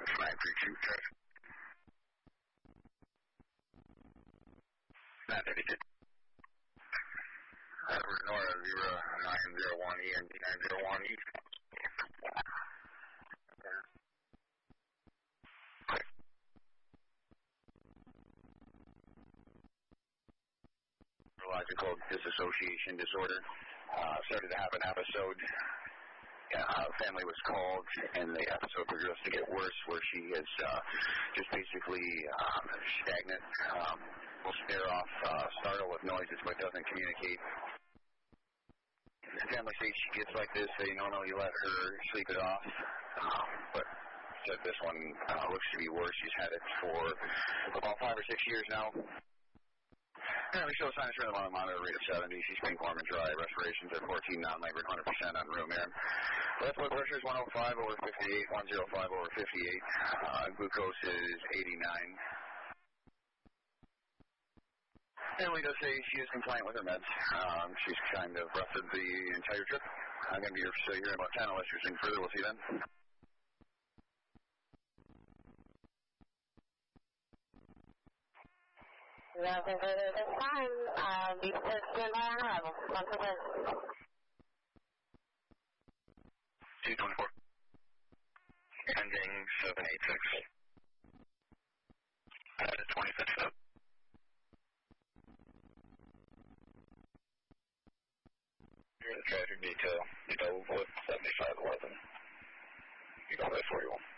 932 traffic. 932. Nora 0901 END 901 East. Neurological dissociation disorder. Started to have an episode. Family was called, and the episode progressed to get worse, where she is just basically stagnant, will stare off, startle with noises, but doesn't communicate. The family says she gets like this. They normally let her sleep it off, but said this one looks to be worse. She's had it for about 5 or 6 years now. We show signs for them on the monitor, rate of 70. She's being warm and dry. Respirations at 14, non-labored, 100% on room air. Left blood pressure is 105 over 58, 105 over 58. Glucose is 89. Family does say she is compliant with her meds. She's kind of rested the entire trip. I'm going to be here in about 10 unless you're seeing further. We'll see you then. Nothing further this time. Be stand by on arrival. Once again. 224. Ending 786. At 26 up. You're in the traffic detail. You know what? 7511. You know that 41.